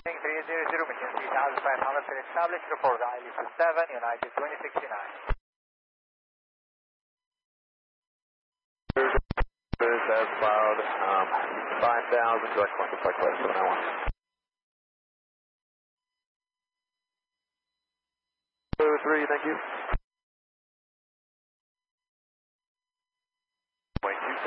300, maintain 3,500 for established, report ILE 27, United 2069. As cloud, 5,000, direct flight 791. 3, thank you.